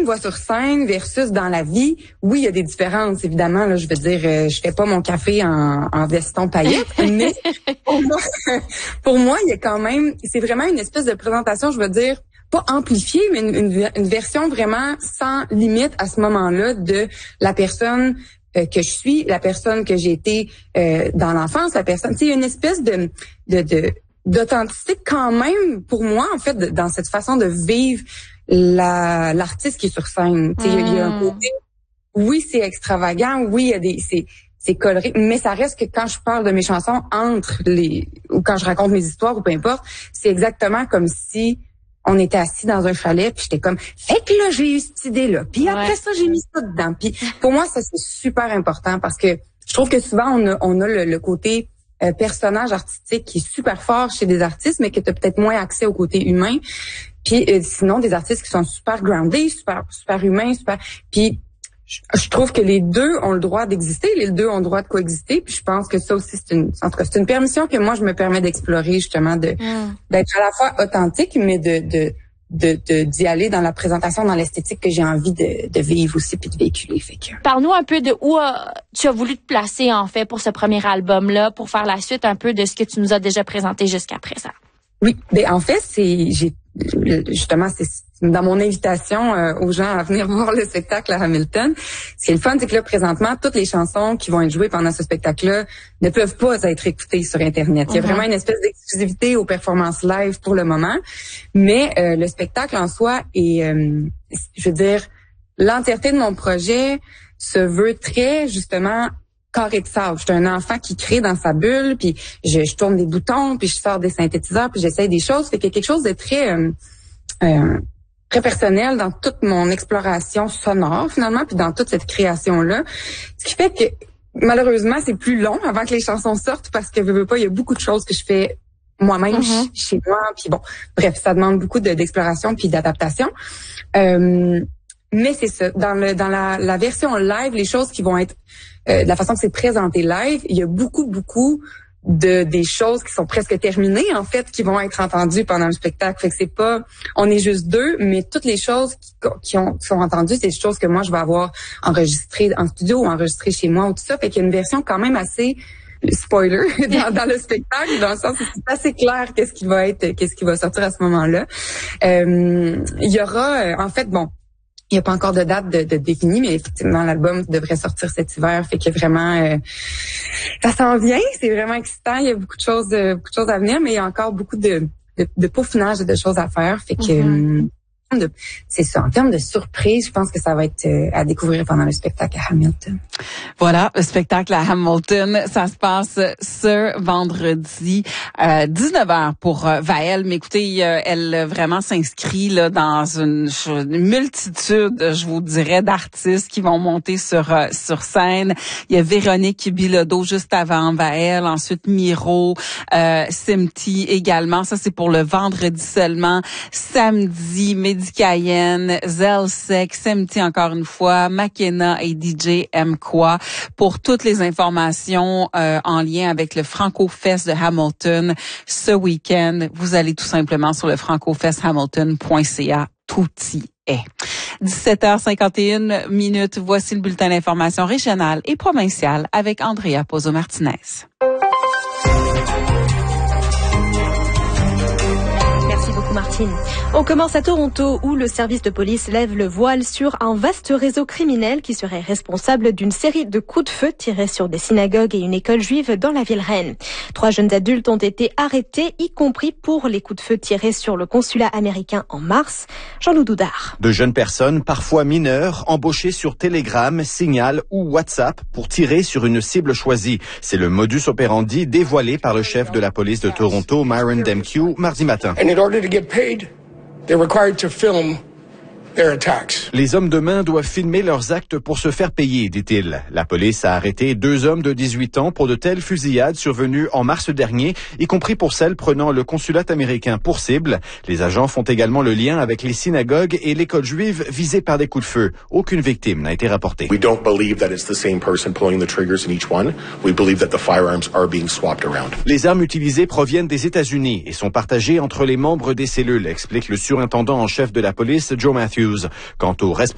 voit sur scène versus dans la vie, oui, il y a des différences, évidemment. Là, je veux dire, je fais pas mon café en veston paillettes, mais pour moi, il y a quand même, c'est vraiment une espèce de présentation, je veux dire, pas amplifiée, mais une version vraiment sans limite à ce moment-là de la personne que je suis, la personne que j'ai été dans l'enfance, la personne, tu sais, une espèce d'authenticité quand même pour moi, en fait, dans cette façon de vivre l'artiste qui est sur scène. Tu sais, il y a un côté, oui, c'est extravagant, oui, il y a c'est coloré, mais ça reste que quand je parle de mes chansons ou quand je raconte mes histoires ou peu importe, c'est exactement comme si on était assis dans un chalet, puis j'étais comme, fait que là, j'ai eu cette idée-là. Puis après ça, j'ai mis ça dedans. Puis pour moi, ça, c'est super important parce que je trouve que souvent, on a le côté personnage artistique qui est super fort chez des artistes, mais que tu as peut-être moins accès au côté humain. Puis sinon, des artistes qui sont super groundés, super humains, Puis je trouve que les deux ont le droit d'exister, les deux ont le droit de coexister. Puis je pense que ça aussi, c'est une permission que moi, je me permets d'explorer, justement, d'être à la fois authentique, mais d'y aller dans la présentation, dans l'esthétique que j'ai envie de vivre aussi puis de véhiculer. Fait que... Parle-nous un peu de où tu as voulu te placer, en fait, pour ce premier album-là, pour faire la suite un peu de ce que tu nous as déjà présenté jusqu'à présent. Oui, ben en fait, c'est dans mon invitation aux gens à venir voir le spectacle à Hamilton. Ce qui est le fun, c'est que là, présentement, toutes les chansons qui vont être jouées pendant ce spectacle-là ne peuvent pas être écoutées sur Internet. Il y a vraiment une espèce d'exclusivité aux performances live pour le moment. Mais le spectacle en soi est, je veux dire, l'entièreté de mon projet se veut très, justement, carré de sable. Je suis un enfant qui crée dans sa bulle, puis je tourne des boutons, puis je sors des synthétiseurs, puis j'essaye des choses. Fait qu'il y a quelque chose de très personnel dans toute mon exploration sonore, finalement, puis dans toute cette création-là. Ce qui fait que, malheureusement, c'est plus long avant que les chansons sortent parce que, veux pas, il y a beaucoup de choses que je fais moi-même chez moi. Puis bon, bref, ça demande beaucoup d'exploration puis d'adaptation. Mais c'est ça. Dans la version live, les choses qui vont être de la façon que c'est présenté live, il y a beaucoup des choses qui sont presque terminées, en fait, qui vont être entendues pendant le spectacle. Fait que c'est pas, on est juste deux, mais toutes les choses qui sont entendues, c'est des choses que moi, je vais avoir enregistrées en studio ou enregistrées chez moi ou tout ça. Fait qu'il y a une version quand même assez spoiler dans le spectacle, dans le sens où c'est assez clair qu'est-ce qui va sortir à ce moment-là. Il y aura, en fait, bon, il n'y a pas encore de date de définie, mais effectivement, l'album devrait sortir cet hiver. Fait que vraiment, ça s'en vient. C'est vraiment excitant. Il y a beaucoup de choses à venir, mais il y a encore beaucoup de peaufinage et de choses à faire. Fait que, c'est ça. En termes de surprise, je pense que ça va être à découvrir pendant le spectacle à Hamilton. Voilà, le spectacle à Hamilton, ça se passe ce vendredi 19h pour Vaëlle. Mais écoutez, elle vraiment s'inscrit là dans une multitude, je vous dirais, d'artistes qui vont monter sur scène. Il y a Véronique Bilodeau juste avant Vaëlle, ensuite Miro, Simti également. Ça, c'est pour le vendredi seulement. Samedi, Cayenne, Zelsec, Semti encore une fois, Makena et DJ Mkwa. Pour toutes les informations en lien avec le FrancoFest de Hamilton ce week-end, vous allez tout simplement sur le francofesthamilton.ca. Tout y est. 17h51, voici le bulletin d'information régionale et provinciale avec Andrea Pozo-Martinez. Martine. On commence à Toronto où le service de police lève le voile sur un vaste réseau criminel qui serait responsable d'une série de coups de feu tirés sur des synagogues et une école juive dans la ville reine. 3 jeunes adultes ont été arrêtés, y compris pour les coups de feu tirés sur le consulat américain en mars. Jean-Loup Doudard. De jeunes personnes, parfois mineures, embauchées sur Telegram, Signal ou WhatsApp pour tirer sur une cible choisie. C'est le modus operandi dévoilé par le chef de la police de Toronto, Myron Demkew, mardi matin. Paid, they're required to film their attacks. Les hommes de main doivent filmer leurs actes pour se faire payer, dit-il. La police a arrêté 2 hommes de 18 ans pour de telles fusillades survenues en mars dernier, y compris pour celles prenant le consulat américain pour cible. Les agents font également le lien avec les synagogues et l'école juive visées par des coups de feu. Aucune victime n'a été rapportée. We don't believe that it's the same person pulling the triggers in each one. We believe that the firearms are being swapped around. Les armes utilisées proviennent des États-Unis et sont partagées entre les membres des cellules, explique le surintendant en chef de la police, Joe Matthews. Quant au